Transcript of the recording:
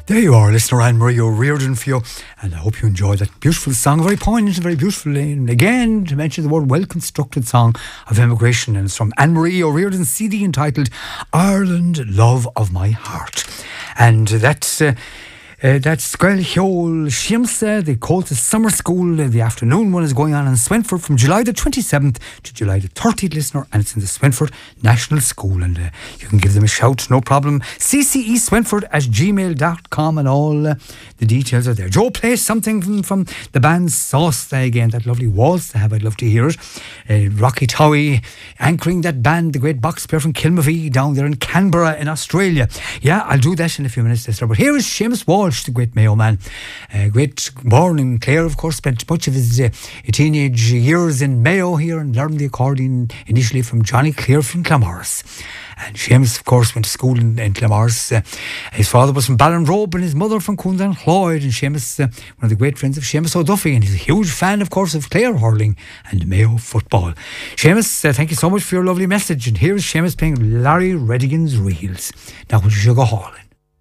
There you are, listener Anne-Marie O'Riordan for you, and I hope you enjoyed that beautiful song, very poignant and very beautiful, and again, to mention the word well-constructed song of emigration, and it's from Anne-Marie O'Riordan's CD entitled Ireland, Love of My Heart. And that's Squel Hiol Shiamsa, the Coltis Summer School. The afternoon one is going on in Swinford from July the 27th to July the 30th, listener, and it's in the Swinford National School. And you can give them a shout, no problem. cceswinford@gmail.com, and all the details are there. Joe plays something from the band Sauce again, that lovely waltz they have. I'd love to hear it. Rocky Towie anchoring that band, the great box player from Kilmavie down there in Canberra in Australia. Yeah, I'll do that in a few minutes, listener. But here is Seamus Walsh, the great Mayo man. Great, born in Clare, of course, spent much of his teenage years in Mayo here and learned the accordion initially from Johnny Clear from Clamorris. And Seamus, of course, went to school in Clamorris. His father was from Ballinrobe and his mother from Coondown Cloyd. And Seamus, one of the great friends of Seamus O'Duffy, and he's a huge fan, of course, of Clare hurling and Mayo football. Seamus, thank you so much for your lovely message. And here is Seamus playing Larry Redigan's Reels. Now, would you go hauling?